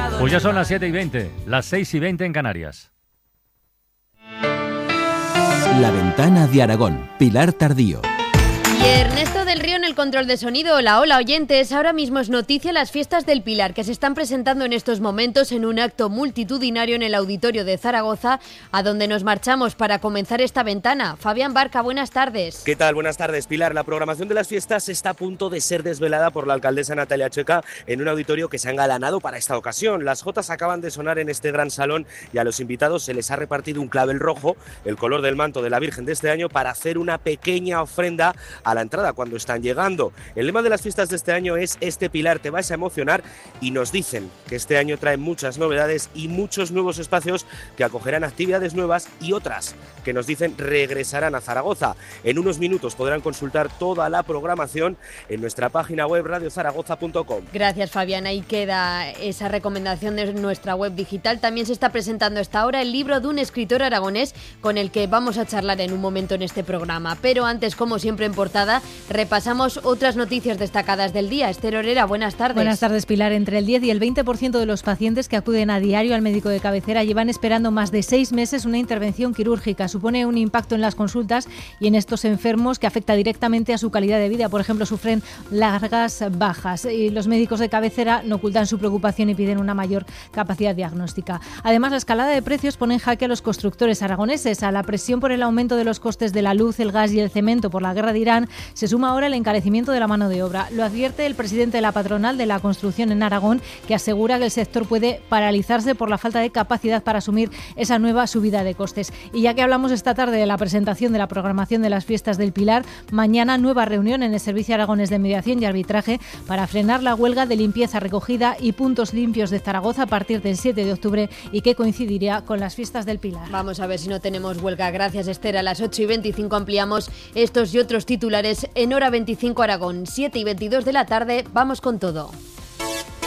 Pues ya son las 7:20, las 6:20 en Canarias. La Ventana de Aragón, Pilar Tardío. Y Ernesto del Río en el control de sonido. Hola, hola oyentes. Ahora mismo es noticia las fiestas del Pilar que se están presentando en estos momentos en un acto multitudinario en el Auditorio de Zaragoza, a donde nos marchamos para comenzar esta ventana. Fabián Barca, buenas tardes. ¿Qué tal? Buenas tardes, Pilar. La programación de las fiestas está a punto de ser desvelada por la alcaldesa Natalia Checa en un auditorio que se ha engalanado para esta ocasión. Las jotas acaban de sonar en este gran salón y a los invitados se les ha repartido un clavel rojo, el color del manto de la Virgen de este año, para hacer una pequeña ofrenda a la entrada cuando están llegando. El lema de las fiestas de este año es "Este Pilar te vas a emocionar", y nos dicen que este año trae muchas novedades y muchos nuevos espacios que acogerán actividades nuevas y otras que nos dicen regresarán a Zaragoza. En unos minutos podrán consultar toda la programación en nuestra página web radiozaragoza.com. Gracias, Fabián. Ahí queda esa recomendación de nuestra web digital. También se está presentando hasta ahora el libro de un escritor aragonés con el que vamos a charlar en un momento en este programa. Pero antes, como siempre en portada, repasamos otras noticias destacadas del día. Esther Orera, buenas tardes. Buenas tardes, Pilar. Entre el 10 y el 20% de los pacientes que acuden a diario al médico de cabecera llevan esperando más de 6 meses una intervención quirúrgica. Supone un impacto en las consultas y en estos enfermos que afecta directamente a su calidad de vida. Por ejemplo, sufren largas bajas y los médicos de cabecera no ocultan su preocupación y piden una mayor capacidad diagnóstica. Además, la escalada de precios pone en jaque a los constructores aragoneses. A la presión por el aumento de los costes de la luz, el gas y el cemento por la guerra de Irán, se suma ahora el encarecimiento de la mano de obra. Lo advierte el presidente de la patronal de la construcción en Aragón, que asegura que el sector puede paralizarse por la falta de capacidad para asumir esa nueva subida de costes. Y ya que hablamos esta tarde de la presentación de la programación de las fiestas del Pilar, mañana nueva reunión en el Servicio Aragonés de Mediación y Arbitraje para frenar la huelga de limpieza, recogida y puntos limpios de Zaragoza a partir del 7 de octubre y que coincidiría con las fiestas del Pilar. Vamos a ver si no tenemos huelga. Gracias, Esther. A las 8:25 ampliamos estos y otros titulares en Hora 25 Aragón. 7:22 de la tarde, vamos con todo.